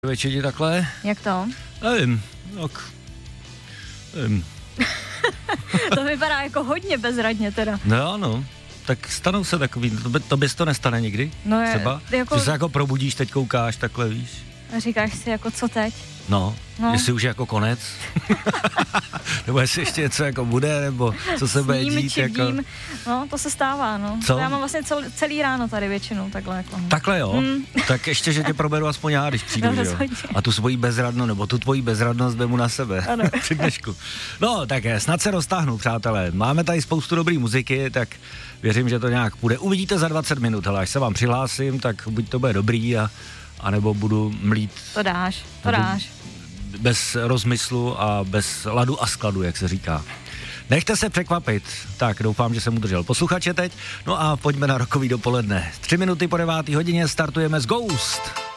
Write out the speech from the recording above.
Večer takhle? Jak to? Nevím. To vypadá jako hodně bezradně teda. No, no. Tak stanou se takový, to bys to nestane nikdy? No je, třeba? jako... Že se jako probudíš, teď koukáš, takhle víš? A říkáš si jako co teď? No. Jestli už je jako konec. Nebo jestli ještě něco jako bude, nebo co se bude dít. Jako... No, to se stává, no. Co? Já mám vlastně celý ráno tady většinou takhle jako. Takhle jo? Tak ještě, že tě proberu aspoň já, když přijdu, jo? A tu svoji bezradnost, nebo tu tvoji bezradnost vemu na sebe. Ano. Při dnešku. No, tak snad se roztáhnu, přátelé. Máme tady spoustu dobrý muziky, tak věřím, že to nějak půjde. Uvidíte za 20 minut, hele, až se vám přihlásím, tak buď to bude dobrý, a nebo budu mlít. To dáš. Bez rozmyslu a bez ladu a skladu, jak se říká. Nechte se překvapit. Tak, doufám, že jsem udržel posluchače teď. No a pojďme na rokový dopoledne. 3 minuty po 9. hodině startujeme s Ghost.